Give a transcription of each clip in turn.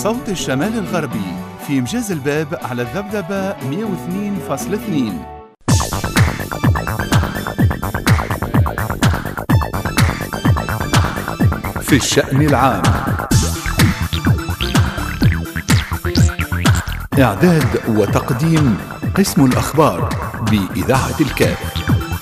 صوت الشمال الغربي في مجاز الباب على الذبذبة 102.2. في الشأن العام، إعداد وتقديم قسم الأخبار بإذاعة الكاف.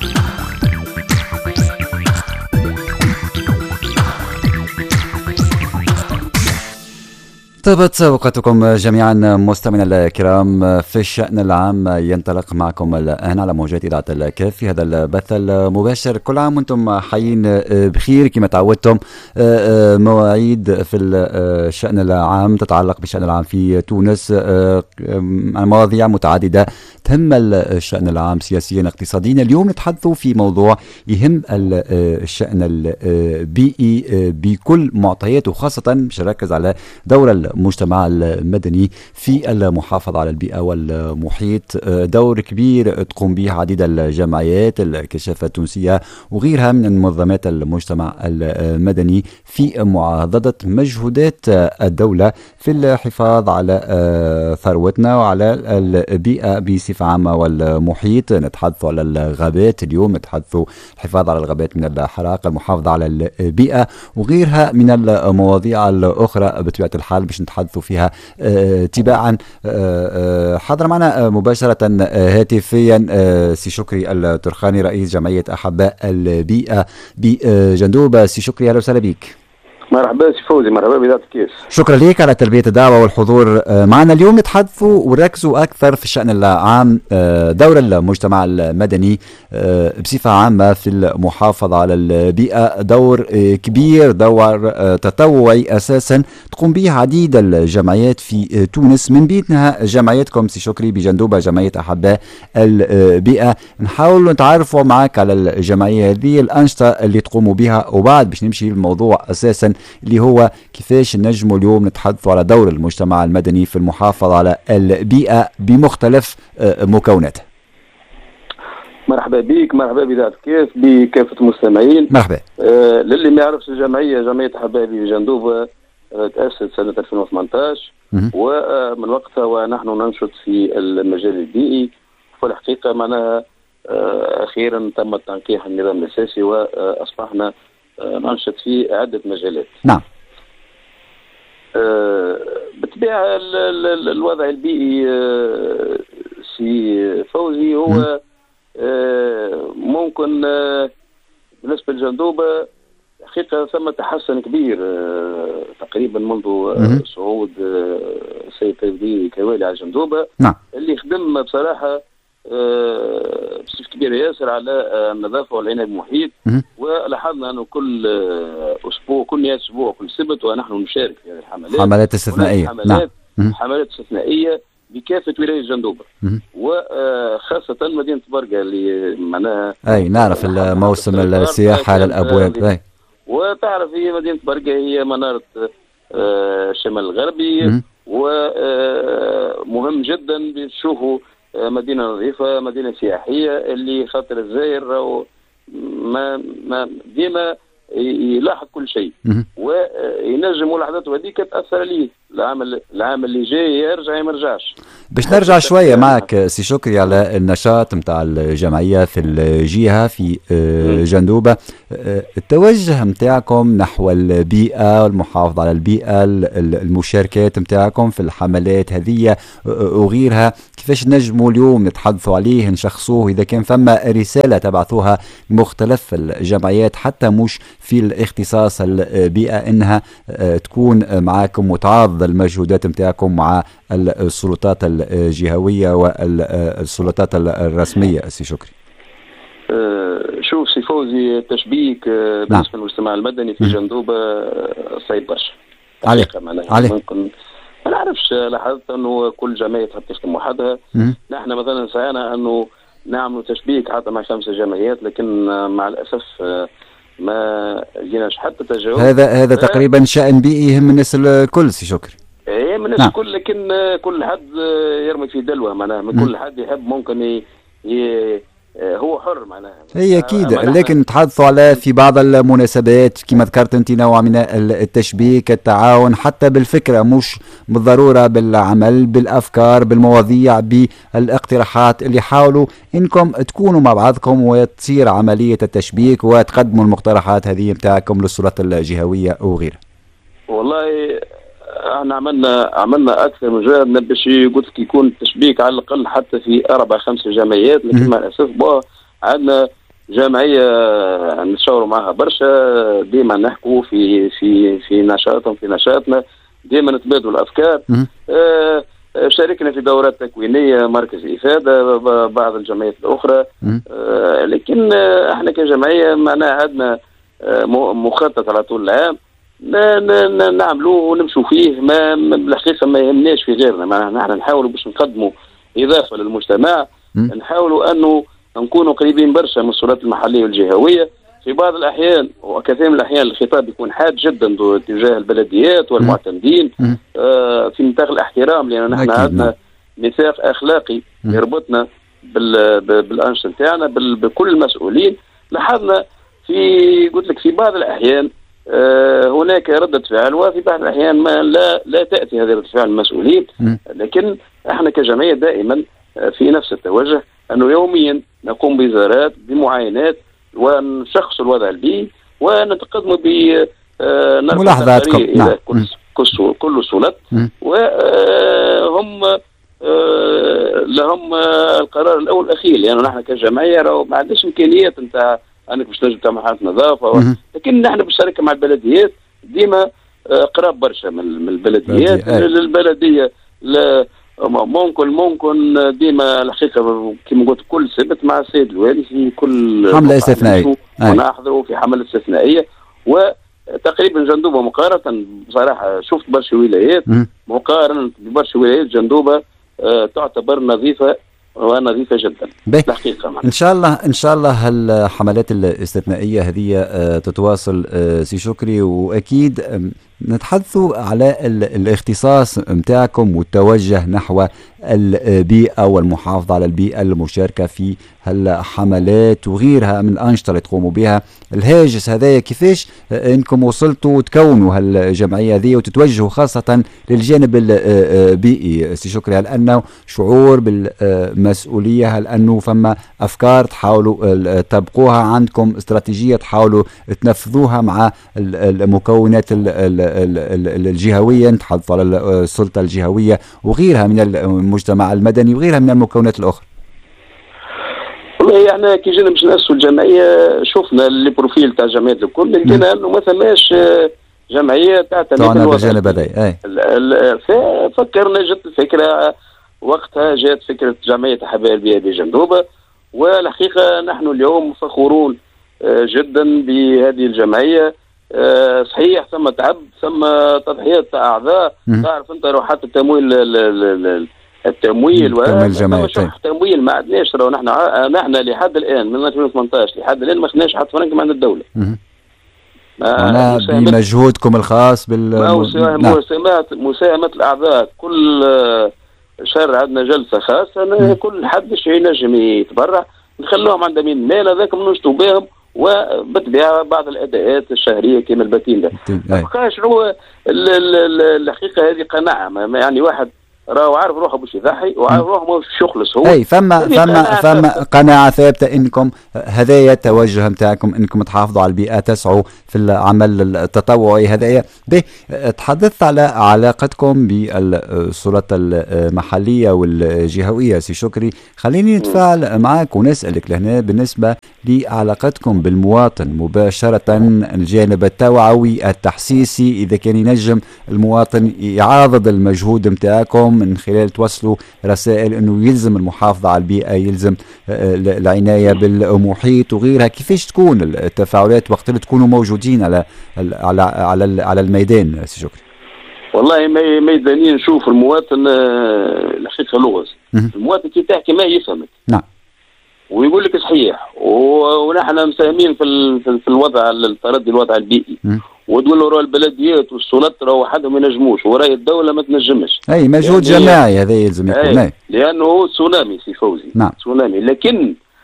طابت أوقاتكم جميعا مستمعينا الكرام. في الشأن العام ينطلق معكم الآن على موجات إذاعة الكاف في هذا البث المباشر. كل عام وانتم حيين بخير. كما تعودتم مواعيد في الشأن العام تتعلق بالشأن العام في تونس، مواضيع متعددة تهم الشأن العام سياسيا اقتصاديا. اليوم نتحدث في موضوع يهم الشأن البيئي بكل معطياته، خاصة باش نركز على دور المجتمع المدني في المحافظة على البيئة والمحيط. دور كبير تقوم به عديد الجمعيات، الكشافة التونسية وغيرها من منظمات المجتمع المدني في معضدة مجهودات الدولة في الحفاظ على ثروتنا وعلى البيئة بصفة عامة والمحيط. نتحدث على الغابات اليوم، نتحدث الحفاظ على الغابات من الحرائق، المحافظة على البيئة وغيرها من المواضيع الأخرى بطبيعة الحال باش نتحدثوا فيها تباعا. حاضر معنا مباشرة هاتفيا سي شكري الترخاني رئيس جمعية أحباء البيئة بجندوب. سي شكري، أهلا وسهلا بك. مرحبا سي فوزي، مرحبا بإذاعة الكاس. شكرا لك على تلبية الدعوة والحضور معنا اليوم. نتحدثوا ونركزوا أكثر في الشأن العام، دور المجتمع المدني بصفة عامة في المحافظة على البيئة. دور كبير، دور تطوعي أساسا تقوم به عديد الجمعيات في تونس، من بينها جمعيتكم سي شكري بجندوبة، جمعية أحباء البيئة. نحاول نتعرفوا معك على الجمعية هذه، الأنشطة اللي تقوموا بها، وبعد باش نمشي للموضوع أساسا اللي هو كيفاش نجموا اليوم نتحدثوا على دور المجتمع المدني في المحافظة على البيئة بمختلف مكوناتها. مرحبا بك، مرحبا بإذاعة الكاس بكافة المستمعين. مرحبا. للي ما يعرفش الجمعية، جمعية أحباء بجندوبة تأسست سنة 2018 ومن وقتها ونحن ننشط في المجال البيئي. والحقيقة معناها أخيرا تم تنقيح النظام الأساسي وأصبحنا ننشط في عدة مجالات. نعم. بالطبيعة الوضع البيئي سي فوزي هو ممكن بالنسبة للجندوبة حقيقة ثم تحسن كبير تقريبا منذ صعود السيد تيفدي كوالي على الجندوبة. نعم. اللي خدم بصراحة بصفة كبيرة ياسر على النظافة والعناية بالمحيط. ولاحظنا أنه كل أسبوع، كل نهاية أسبوع، كل سبت ونحن نشارك في هذه الحملات، حملات استثنائية. نعم. حملات استثنائية بكافة ولاية جندوبة وخاصة مدينة برقة اللي معناها نعرف الموسم السياحة على الأبواب. وتعرف هي مدينة برقة هي منارة الشمال الغربي ومهم جدا بتشوفوا مدينة نظيفة، مدينة سياحية اللي خاطر الزائر ما ديما يلاحظ كل شيء وينجم لحظاته هذيك تأثر عليه العام اللي جاي يرجع ما يرجعش. باش نرجع شوية معك سي شكري على النشاط متاع الجمعية في الجهة في جندوبة. التوجه متاعكم نحو البيئة والمحافظة على البيئة، المشاركات متاعكم في الحملات هذه وغيرها، كيفاش نجموا اليوم نتحدثوا عليه نشخصوه؟ إذا كان فما رسالة تبعثوها مختلف الجمعيات حتى مش في الاختصاص البيئة، إنها تكون معاكم وتعاضد المجهودات متاعكم مع السلطات الجهوية والسلطات الرسمية. سي شكري، شوف سي فوزي، التشبيك بالنسبة للمجتمع المدني في جندوبة صعيب برشا. عليه ممكن ما نعرفش، لاحظت أنه كل جمعية تحب تخدم وحدها. نحن مثلا سعينا أنه نعمل تشبيك حتى مع 5 جمعيات، لكن مع الأسف ما لقيناش حتى تجاوب. هذا تقريبا شأن بيئي يهم الناس الكل سي شكري. من الناس الكل، لكن كل حد يرمي في دلوه، معناها من كل حد يحب ممكن هو حر معناها. هي اكيد، لكن نتحدثوا على في بعض المناسبات كما ذكرت انت نوع من التشبيك، التعاون حتى بالفكره، مش بالضروره بالعمل، بالافكار، بالمواضيع، بالاقتراحات اللي حاولوا انكم تكونوا مع بعضكم وتصير عمليه التشبيك وتقدموا المقترحات هذه نتاعكم للسلطات الجهويه وغيرها. والله احنا عملنا اكثر من جهد باش قلت لك يكون التشبيك على الاقل حتى في 4-5 جمعيات، لكن مع الاسف عندنا جمعيه نتشاوروا معها برشا، ديما نحكوا في نشاطهم في نشاطنا، ديما نتبادلوا الافكار. شاركنا في دورات تكوينيه، مركز افاده، بعض الجمعيات الاخرى. لكن احنا كجمعيه معناها عندنا مخطط على طول العام نعملوه ونمشوا فيه. بالحقيقه ما يهمناش في غيرنا، معناها نحن نحاولوا باش نقدموا اضافه للمجتمع، نحاولوا انه نكونوا قريبين برشا من السلطات المحليه والجهويه. في بعض الاحيان وكثير من الاحيان الخطاب يكون حاد جدا تجاه البلديات والمعتمدين في نطاق الاحترام، لان نحن عندنا ميثاق اخلاقي يربطنا بالانشطه نتاعنا بكل المسؤولين. لاحظنا قلت لك في بعض الاحيان هناك ردة فعل، وفي بعض الأحيان ما لا تأتي هذه ردة فعل المسؤولين، لكن احنا كجمعية دائما في نفس التوجه، أنه يوميا نقوم بزيارات بمعاينات ونشخص الوضع البيئي ونتقدم ملاحظاتكم إلى كل سلطة، وهم لهم القرار الأول والأخير، لأنه يعني نحن كجمعية ما عندناش إمكانيات نتاع انك باش تنجم تعمل حالة نظافه لكن نحن بالشركه مع البلديات ديما قراب برشا من البلديات. البلديه ممكن ديما الحقيقه كما قلت كل سبت مع السيد الوالي في كل حمله استثنائيه ونحضروا في حمله استثنائيه. وتقريبا جندوبه مقارنه بصراحه شفت برشا ولايات مقارنه ببرشا ولايات جندوبه تعتبر نظيفه ونظيفة جدا الحقيقة. إن شاء الله هالحملات الاستثنائية هذه تتواصل سي شكري، وأكيد نتحدثوا على الاختصاص متاعكم والتوجه نحو البيئة والمحافظة على البيئة، المشاركة في هالحملات وغيرها من الأنشطة اللي تقوموا بها. الهاجس هذايا كيفاش انكم وصلتوا وتكونوا هالجمعية هذه وتتوجهوا خاصة للجانب البيئي سي شكري؟ هل أنه شعور بالمسؤولية؟ هل أنه فما أفكار تحاولوا تبقوها عندكم، استراتيجية تحاولوا تنفذوها مع المكونات الجهوية، نتحدث على السلطة الجهوية وغيرها من المجتمع المدني وغيرها من المكونات الأخرى؟ والله يعني كي جينا باش نأسسوا الجمعية شفنا البروفيل تاع الجمعيات الكل، لقينا انه ما ثماش جمعية تعتمد بالجانب هذا. فكرنا جت الفكرة وقتها، جات فكرة جمعية حبايب بجندوبة، والحقيقة نحن اليوم فخورون جدا بهذه الجمعية. صحيح ثم تعب، ثم تضحيات اعضاء، تعرف انت لو حتى التمويل التمويل ما عندناش، لو نحن لحد الان من 2018 لحد الان ما خدناش حتى فرنك من عند الدوله. بمجهودكم الخاص مساهمة الاعضاء. كل شهر عندنا جلسه خاصه، كل حد ينجم يتبرع، نخلوهم عند مين مال هذاك ننشطوا بهم، وبالطبيعه بعض الاداءات الشهريه كما البتين ده. بقاش هو الحقيقه هذه قناعه، يعني واحد راهو عارف روحه باش يضحي وعارف روحه باش يخلص هو. اي فما قناعه ثابته انكم هذايا التوجه نتاعكم انكم تحافظوا على البيئه، تسعوا في العمل التطوعي هذايا. تحدثت على علاقتكم بالسلطه المحليه والجهويه سي شكري، خليني نتفاعل معك ونسالك لهنا بالنسبه لعلاقتكم بالمواطن مباشره، الجانب التوعوي التحسيسي، اذا كان ينجم المواطن يعاضد المجهود نتاعكم من خلال توصلوا رسائل انه يلزم المحافظه على البيئه، يلزم العنايه بالمحيط وغيرها. كيفاش تكون التفاعلات وقت اللي تكونوا موجودين على الميدان سي شكري؟ والله ميدانيا نشوف المواطن الحقيقه لغز. المواطن كي تحكي ما يفهمك. نعم. ويقول لك صحيح، ونحن مساهمين في الوضع التردي الوضع البيئي. وتقول له البلديات والسلطات راهو وحدهم ما ينجموش، وراي الدوله ما تنجمش. اي مجهود جماعي هذا يلزم يكون. لانه هو تسونامي سي فوزي. نعم. تسونامي، لكن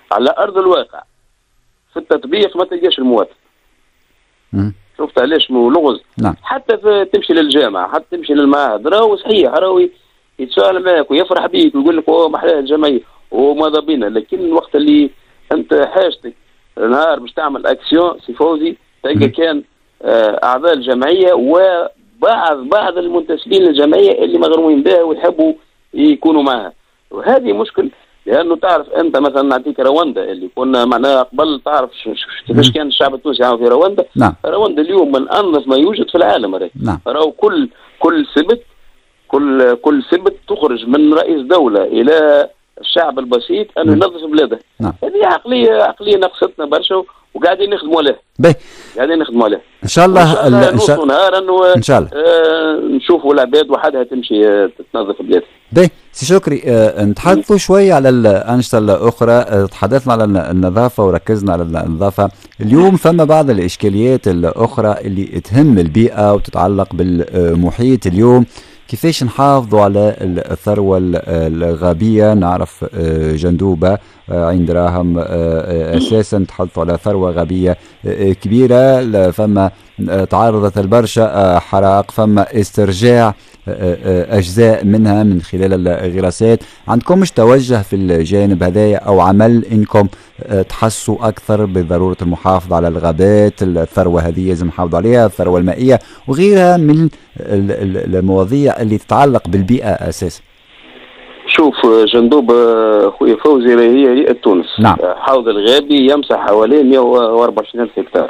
على ارض الواقع في التطبيق ما تلقاش المواطن. شفت علاش لغز؟ نعم. حتى تمشي للجامعه، حتى تمشي للمعهد، راهو صحيح راهو يتساءل معك ويفرح بيك ويقول لك اوه محلاها الجمعيه وماذا بينا، لكن الوقت اللي انت حاجتك نهار باش تعمل اكسيون سي فوزي تلقى كان اعضاء الجمعيه وبعض المنتسبين للجمعيه اللي مغرومين بها ويحبوا يكونوا معها، وهذه مشكل. لانه تعرف انت مثلا نعطيك رواندا اللي كنا معناها قبل، تعرف كيفاش كان الشعب التونسي يعمل في رواندا. نعم. رواندا اليوم من انظف ما يوجد في العالم. نعم. راهو كل سبت تخرج من رئيس دوله الى الشعب البسيط انه ينظف بلاده. نعم. هذه عقليه نقصتنا برشا وقاعدين نخدموا عليها. قاعدين نخدموا عليها. ان شاء الله نوصلوا نهار انه ان شاء الله نشوفوا العباد وحدها تمشي تنظف بلادها. سي شكري، نتحدثوا شوي على الأنشطة الأخرى. تحدثنا على النظافة وركزنا على النظافة. اليوم فما بعض الإشكاليات الأخرى اللي تهم البيئة وتتعلق بالمحيط. اليوم كيفاش نحافظوا على الثروة الغابية؟ نعرف جندوبة عين دراهم أساسا تحدثوا على ثروة غابية كبيرة، فما تعرضت البرشا حرائق، فما استرجاع أجزاء منها من خلال الغراسات. عندكمش توجه في الجانب هذايا أو عمل إنكم تحسوا أكثر بضرورة المحافظة على الغابات؟ الثروة هذه لازم نحافظوا عليها، الثروة المائية وغيرها من المواضيع اللي تتعلق بالبيئة أساسا. شوف جندوب خويا فوزي، هي رئة تونس. نعم. حوض الغابي يمسح حوالي 124,000 هكتار.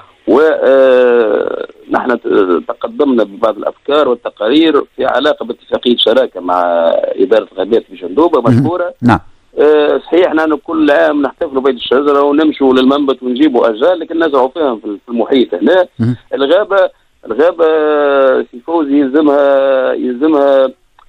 ونحن تقدمنا ببعض الافكار والتقارير في علاقه باتفاقيه شراكه مع اداره الغابات في جندوبه مشهوره. نعم. صحيح نحن كل عام نحتفلوا بعيد الشجره ونمشوا للمنبت ونجيبوا اشجار، لكن نزرعوا فيهم في المحيط هنا. الغابه في فوزي يلزمها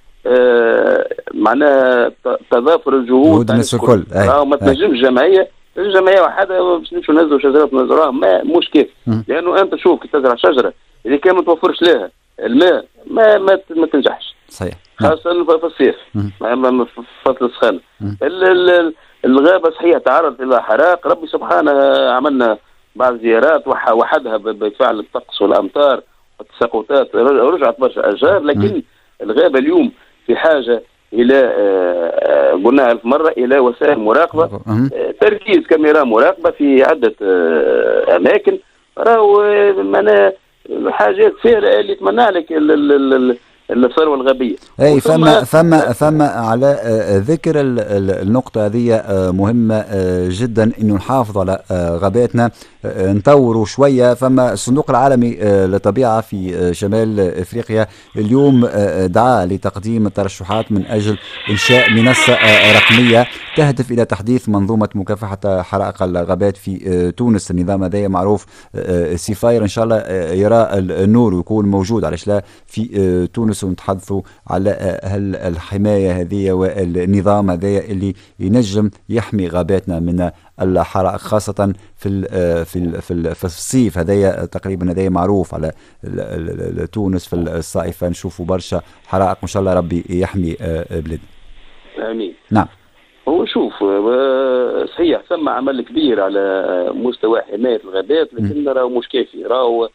معناها تضافر الجهود الناس الكل. ما تنجمش الجمعيه وحدها باش نمشوا ننزلوا شجرات ونزرعوها، مش كيف. لانه انت شوف كي تزرع شجره اذا كان ما توفرش لها الماء ما تنجحش. صحيح. خاصه في الصيف، في فصل السخانه. الغابه صحيح تعرضت الى حرائق، ربي سبحانه عملنا بعض زيارات وحدها بفعل الطقس والامطار والتساقطات رجعت برشا اشجار، لكن الغابه اليوم في حاجه الى قلنا 1000 مره الى وسائل مراقبه، تركيز كاميرا مراقبه في عده اماكن. راهو معنا حاجات فعلا اللي تمنع لك الثروه الغابيه. اي فما على ذكر النقطه هذه مهمه جدا انه نحافظ على غاباتنا، نطوروا شويه. فما الصندوق العالمي للطبيعه في شمال افريقيا اليوم دعا لتقديم الترشحات من اجل انشاء منصه رقميه تهدف الى تحديث منظومه مكافحه حرائق الغابات في تونس. النظام هذا معروف سيفاير، ان شاء الله يرى النور ويكون موجود علاش لا في تونس، ونتحدثوا على الحمايه هذه والنظام هذا اللي ينجم يحمي غاباتنا من الحرائق، خاصه في الصيف. هذايا تقريبا هذايا معروف على تونس في الصيف نشوفوا برشا حرائق. ان شاء الله ربي يحمي بلادنا. امين. نعم. هو شوف صحيح ثم عمل كبير على مستوى حمايه الغابات، لكن راهو مش كافي. راهو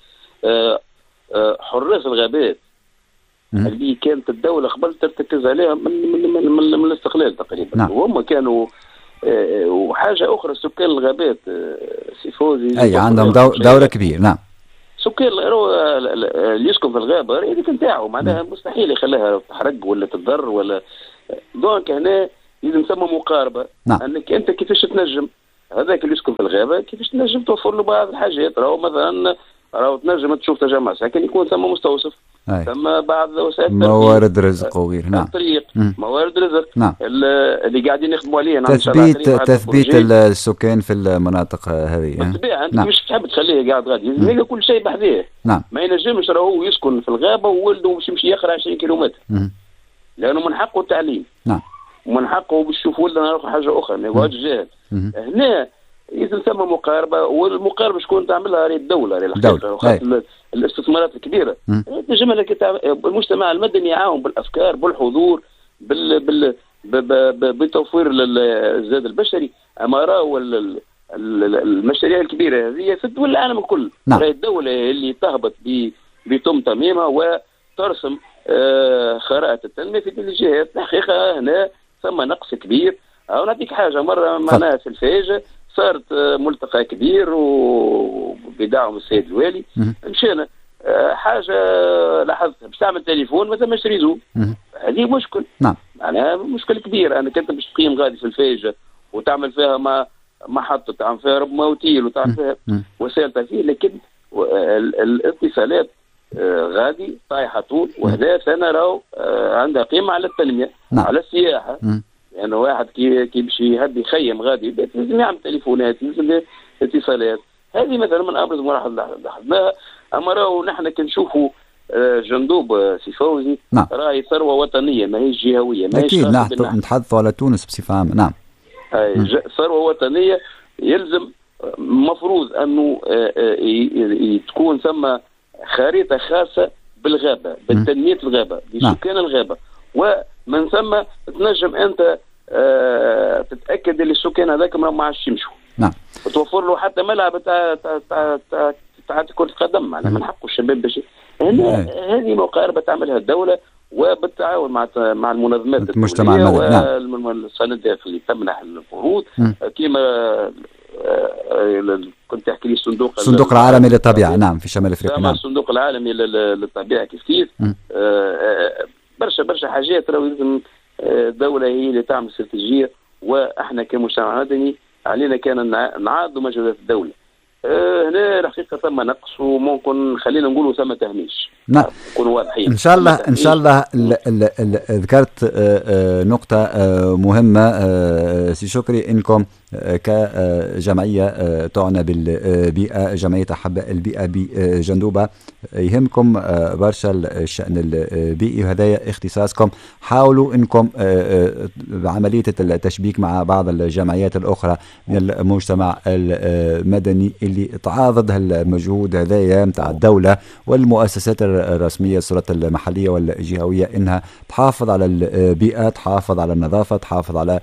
حراس الغابات اللي كانت الدولة قبل ترتكز عليها من الاستقلال تقريبا. نعم. وهم كانوا وحاجة أخرى سكان الغابات سي فوزي أي عندهم دورة كبيرة. نعم. سكان اللي يسكن في الغابة هذيك نتاعو معناها مستحيل يخليها تحرق ولا تضر ولا دونك هنا لازم ثم مقاربة. نعم. أنك أنت كيفاش تنجم هذاك اللي يسكن في الغابة كيفاش تنجم توفر له بعض الحاجات. راهو مثلا تنجم تشوف تجمع ساكن يكون ثم مستوصف، ثم بعض وسائل موارد رزق وغيره. نعم. الطريق موارد رزق. نعم. اللي قاعدين يخدموا عليه. تثبيت السكان في المناطق هذه. بالطبيعه انت مش تحب تخليه قاعد غادي يلقى كل شيء بحذاه. نعم. ما ينجمش راهو يسكن في الغابه وولده باش يمشي يقرا 20 كيلومتر لانه من حقه التعليم. نعم. ومن حقه باش يشوف ولده نروح حاجه اخرى ما يقعدش جاهل. هنا إذا ثم مقاربة، والمقاربة شكون تعملها؟ الدولة الحقيقة الاستثمارات الكبيرة. تنجم المجتمع المدني يعاون بالأفكار بالحضور بتوفير الزاد البشري اما راهو المشاريع الكبيره هذه في الدول العالم الكل. نعم. الدوله اللي تهبط بتمامها وترسم خرائط التنميه في كل الجهات. الحقيقه هنا ثم نقص كبير. أو نعطيك حاجه مره معناها في الفاجة صارت ملتقى كبير وبدعم السيد الوالي، مشينا حاجه لاحظتها باش تعمل تليفون ما ثماش ريزو. هذه مشكل. نعم. معناها مشكل كبير. انك انت باش تقيم غادي في الفاجة وتعمل فيها محطه، تعمل فيها رب موتيل وتعمل فيها وسائل ترفيه، لكن الاتصالات غادي طايحه طول. وهذا سنه راهو عندها قيمه على التنميه. نعم. على السياحه. يعني واحد كي باش يهدي يخيم غادي لازم يعمل تليفونات، لازم اتصالات. هذه مثلا من ابرز المراحل اللي لاحظناها. اما راهو نحن كنشوفوا جندوب سي فوزي. نعم. راهي ثروه وطنيه ماهيش جهويه. اكيد نتحدثوا على تونس بصفه عامه. نعم. ثروه وطنيه يلزم مفروض انه تكون ثم خريطه خاصه بالغابه، بالتنميه الغابه، بسكان الغابه، ومن ثم تنجم انت تتاكد اللي السكان هذاك ما عادش يمشوا. نعم. وتوفر له حتى ملعب تاع كره القدم. معناها من حقه الشباب باش هذه مقاربه تعملها الدوله وبالتعاون مع المنظمات المجتمع المدني والصندوق الداخلي تمنح القروض كما كنت تحكي لي الصندوق العالمي للطبيعه. نعم. في شمال افريقيا. نعم. الصندوق العالمي للطبيعه كيف برشا حاجات راهو لازم الدوله هي اللي تعمل استراتيجيه، واحنا كمجتمع مدني علينا كان نعاضوا مجهودات الدوله. هنا الحقيقه ثم نقص وممكن خلينا نقولوا ثم تهميش. نعم. نكونوا واضحين. ان شاء الله ذكرت نقطه مهمه سي شكري، انكم كجمعيه تعنى بالبيئه، جمعيه احباء البيئه بجندوبه، يهمكم برشا الشان البيئي وهذا اختصاصكم. حاولوا انكم بعمليه التشبيك مع بعض الجمعيات الاخرى من المجتمع المدني اللي تعاضد هالمجهود هذايا نتاع الدوله والمؤسسات الرسميه، السلطات المحليه والجهويه، انها تحافظ على البيئه، تحافظ على النظافه، تحافظ على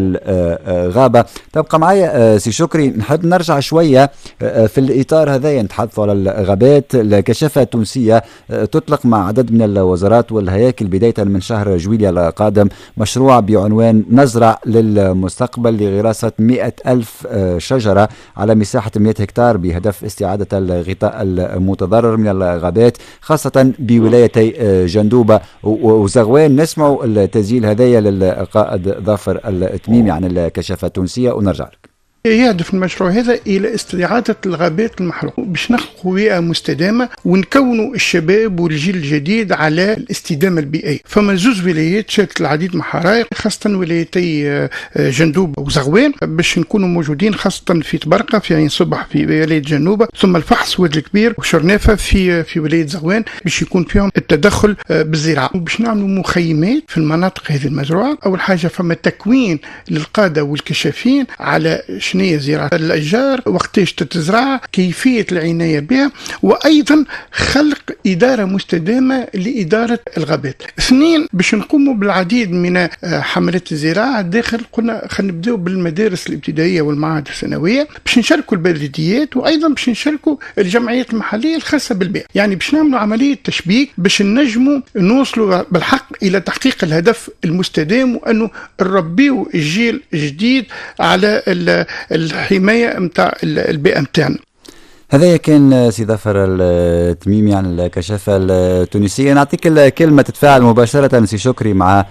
الغابه. تبقى معايا سي شكري، نحب نرجع شويه في الاطار هذايا، نتحدثوا على الغابات. الكشافه التونسيه تطلق مع عدد من الوزارات والهياكل بدايه من شهر جويليا القادم مشروع بعنوان نزرع للمستقبل لغراسه 100,000 شجره على مساحه 100 هكتار بهدف استعاده الغطاء المتضرر من الغابات، خاصه بولايتي جندوبه وزغوان. نسمعوا التسجيل هذايا للقائد ظافر التميمي عن الكشافه التونسيه ونرجع لك. يهدف المشروع هذا إلى استعادة الغابات المحروقة باش نخلقوا بيئة مستدامة ونكونوا الشباب والجيل الجديد على الاستدامة البيئية. فما زوز ولايات شهدت العديد من الحرائق، خاصة ولايتي جندوبة وزغوان، باش نكونوا موجودين خاصة في تبرقة في عين صبح في ولاية جنوبة، ثم الفحص واد الكبير وشرنافة في ولاية زغوان باش يكون فيهم التدخل بالزراعة. وباش نعملوا مخيمات في المناطق هذه المزروعة. أول حاجة فما تكوين للقادة والكشافين على شنية زراعة الأشجار، وقتاش تتزرع، كيفية العناية بها، وأيضا خلق إدارة مستدامة لإدارة الغابات. اثنين، باش نقوموا بالعديد من حملات الزراعة داخل، قلنا خلينا نبداو بالمدارس الابتدائية والمعاهد الثانوية، باش نشاركوا البلديات وأيضا باش نشاركوا الجمعيات المحلية الخاصة بالبيئة. يعني باش نعملوا عملية تشبيك باش نجموا نوصلوا بالحق إلى تحقيق الهدف المستدام، وأنه نربيوا الجيل الجديد على الحماية متاع البيئة متاعنا. هذا كان سي ظفر التميمي عن الكشافة التونسية. نعطيك الكلمة تتفاعل مباشرة سي شكري مع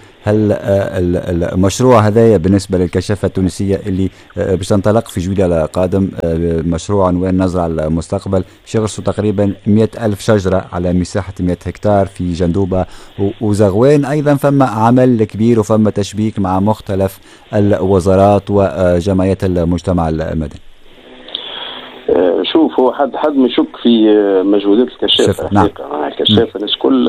المشروع هذايا بالنسبة للكشافة التونسية اللي باش تنطلق في جويليا القادم، مشروع عنوان نزرع المستقبل، يغرسوا تقريبا 100,000 شجرة على مساحة 100 هكتار في جندوبة وزغوان. أيضا فما عمل كبير وفما تشبيك مع مختلف الوزارات وجمعيات المجتمع المدني. شوف، هو حد ما يشك في مجهودات الكشافة. نعم. الكشافة الناس كل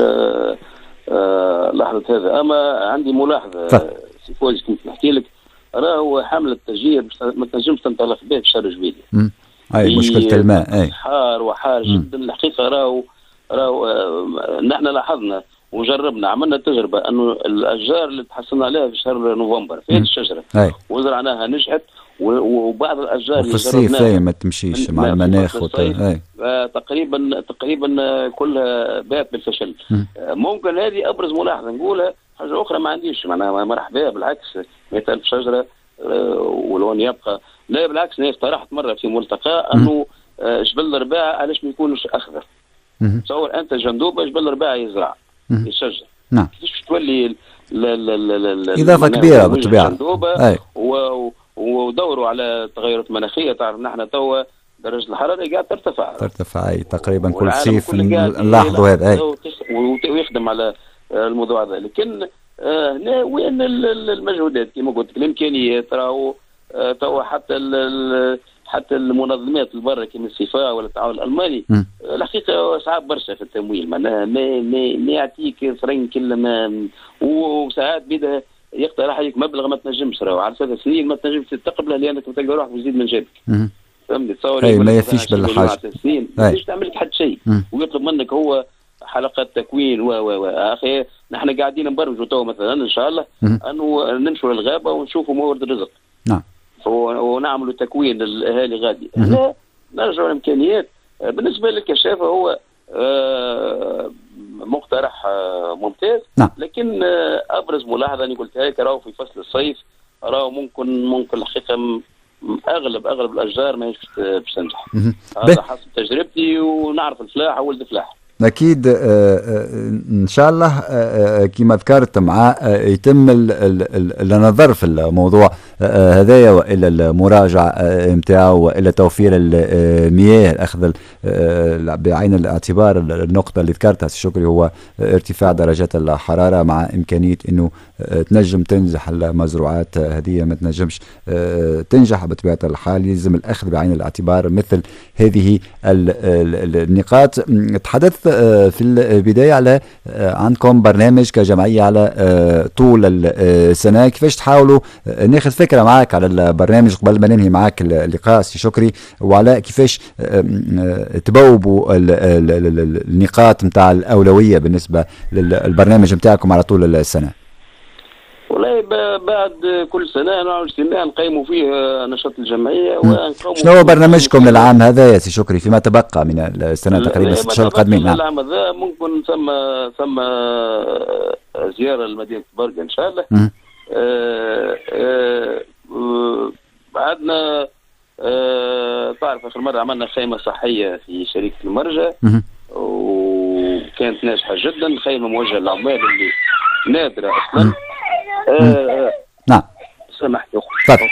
لاحظت هذا. أما عندي ملاحظة سي فوزي كنت نحكي لك، راهو حملة التشجير ما تنجمش تنطلق به في شهر جويلية. أي مشكلة الماء. حار جدا الحقيقة. راهو نحن لاحظنا وجربنا عملنا تجربه انه الاشجار اللي تحصلنا عليها في شهر نوفمبر في الشجره وزرعناها نجحت، وبعض الاشجار اللي جربناها ما تمشيش مع المناخ تقريبا كلها بات بالفشل. ممكن هذه ابرز ملاحظه نقولها. حاجه اخرى ما عنديش معناها مرحبا بالعكس 100,000 شجره ولون يبقى، لا بالعكس انا اقترحت مره في ملتقى انه جبل الرباعه علاش ما يكونش اخضر. تصور انت جندوبه جبل الرباعه يزرع يشجر، نعم كيفاش تولي اضافه كبيره بالطبيعه. ودوروا على التغيرات المناخيه. تعرف نحن توا درجه الحراره قاعده ترتفع اي تقريبا كل صيف نلاحظوا هذا ويخدم على الموضوع هذا. لكن هنا وين المجهودات كما قلت لك الامكانيات راهو توا حتى المنظمات البرة كما السفاء ولا التعاون الالماني الحقيقه صعب برشا في التمويل، معناها ما يعطيك فرنك كل ما، وساعات بدا يقترح عليك مبلغ ما تنجمش راهو على 3 سنين ما تنجمش تقبله لانك تلقى روحك وتزيد من جيبك. فهمتني؟ تصور ما يفيش بالحاجه ما فيش تعمل لك حتى شيء ويطلب منك هو حلقات تكوين اخي نحن قاعدين نبرمجوا تو مثلا ان شاء الله انه نمشوا للغابه ونشوفوا موارد الرزق. نعم. ونعملوا تكوين للاهالي غادي. نرجعوا الامكانيات. بالنسبه للكشافه هو مقترح ممتاز. نعم. لكن ابرز ملاحظه انا قلتها لك راهو في فصل الصيف راهو ممكن الحقيقه اغلب الاشجار ما باش تنجح. هذا حسب تجربتي ونعرف الفلاحه ولد فلاحه. أكيد إن شاء الله كما ذكرت مع يتم النظر في الموضوع هذايا وإلى المراجعة متاعه وإلى توفير المياه، أخذ بعين الاعتبار النقطة اللي ذكرتها شكري هو ارتفاع درجات الحرارة مع إمكانية أنه تنجم تنجح المزروعات هذه ما تنجمش تنجح بطبيعة الحال. يلزم الأخذ بعين الاعتبار مثل هذه النقاط. تحدث في البداية على عندكم برنامج كجمعية على طول السنة، كيفاش تحاولوا ناخذ فكرة معك على البرنامج قبل ما ننهي معك اللقاء سي شكري، وعلى كيفاش تبوبوا النقاط متاع الأولوية بالنسبة للبرنامج متاعكم على طول السنة؟ والله بعد كل سنة نعمل اجتماع نقيموا فيه نشاط الجمعية شنو هو برنامجكم للعام هذا يا سي شكري فيما تبقى من السنة تقريبا 6 شهور القادمين؟ نعم. العام هذا ممكن ثم زيارة لمدينة برقة إن شاء الله. بعدنا تعرف آخر مرة عملنا خيمة صحية في شركة المرجع وكانت ناجحة جدا. خيمة موجهة للعمال اللي نادرة أصلا. نعم سمحت تفضل.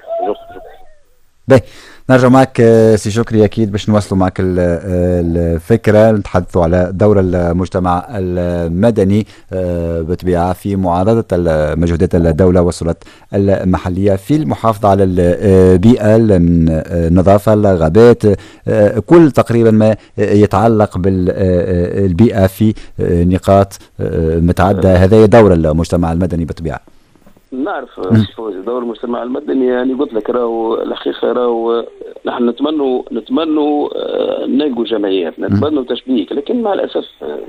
نرجع معك سي شكري أكيد باش نواصلوا معك الفكرة، نتحدثوا على دور المجتمع المدني بطبيعة في معارضة مجهودات الدولة والسلطات المحلية في المحافظة على البيئة من النظافة الغابات كل تقريبا ما يتعلق بالبيئة في نقاط متعددة. هذا دور المجتمع المدني بطبيعة. نعرف فوزي دور المجتمع المدني يعني قلت لك راهو الحقيقه راهو نحن نتمنوا نلقوا جمعيات، نتمنوا تشبيك، لكن مع الاسف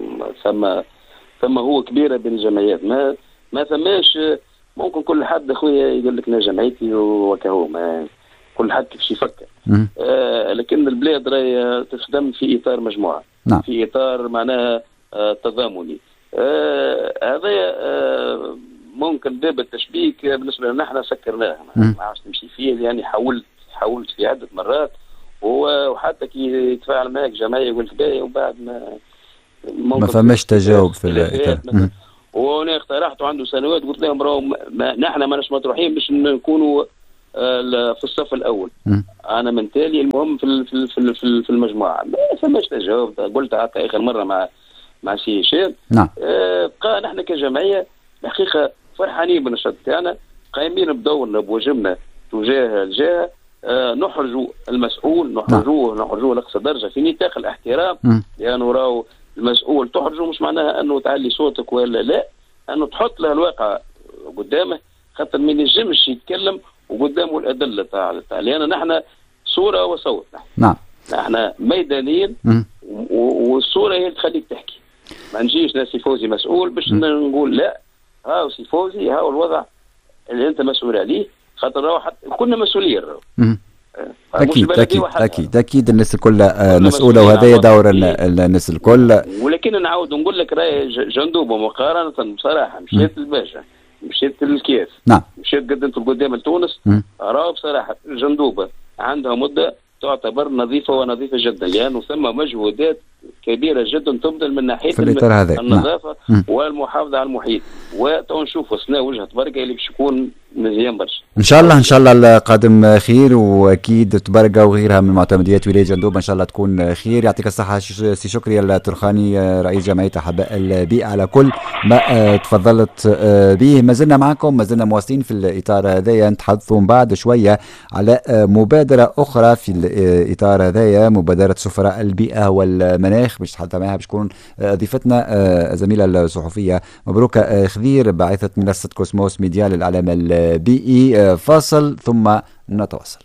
ثم هو كبيره بين الجمعيات ما ثماش. ممكن كل حد اخويا يقول لك انا جمعيتي وكهو ما كل حد كيفاش يفكر. لكن البلاد راهي تخدم في اطار مجموعه. نعم. في اطار معناها تضامني. هذا ممكن باب التشبيك بالنسبه لنا احنا سكرناه ما عادش نمشي فيه، يعني حاولت في عده مرات وحتى كي يتفاعل معك جمعيه يقول لك باهي وبعد ما فماش تجاوب في الاطار. وانا اقترحت عنده سنوات قلت لهم راهو نحن ماناش مطروحين باش نكونوا في الصف الاول. انا من تالي المهم في المجموعه ما فماش تجاوب. قلت حتى اخر مره مع سي هشام. نعم. بقى نحن كجمعيه الحقيقه فرحانين بالنشاط تاعنا، قايمين بدورنا بواجبنا تجاه الجهه. نحرجوا المسؤول نحرجوه لاقصى درجه في نطاق الاحترام، لانه راهو المسؤول تحرجه مش معناها انه تعلي صوتك ولا لا، انه تحط له الواقع قدامه خاطر ما ينجمش يتكلم وقدامه الادله تاع لان نحن صوره وصوت. نعم. نحن ميدانيين والصوره هي اللي تخليك تحكي. ما نجيش ناس فوزي مسؤول باش نقول لا هاو سي فوزي هاو الوضع اللي انت مسؤول عليه، خاطر راهو كنا مسؤولين. اكيد الناس الكل مسؤوله، وهذا دور الناس الكل. ولكن نعاود نقول لك راهي جندوبه مقارنه بصراحه مشيت للباشا، مشيت للكاس، نعم، مشيت قدمت القدام لتونس، راهو بصراحه جندوبه عندها مده تعتبر نظيفه ونظيفه جدا، لانه ثم مجهودات كبيره جدا تبذل من ناحيه النظافه والمحافظه على المحيط، ونشوف وصلنا وجهه بركه اللي باش يكون مزيان برشا. ان شاء الله القادم خير، واكيد تبرقه وغيرها من معتمديات ولايه جندوبه ان شاء الله تكون خير. يعطيك الصحه سي شكري الترخاني رئيس جمعيه احباء البيئه على كل ما تفضلت به. ما زلنا معكم، ما زلنا مواصلين في الاطار هذايا، نتحدثوا من بعد شويه على مبادره اخرى في الاطار هذايا، مبادره سفراء البيئه والمناخ، باش نتحدث معها باش تكون ضيفتنا زميله الصحفيه مبروكه خضير باعثه منصه كوسموس ميديا للاعلام البيئي. فاصل ثم نتواصل.